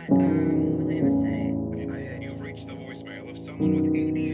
What was I gonna say? You've reached the voicemail of someone with ADHD.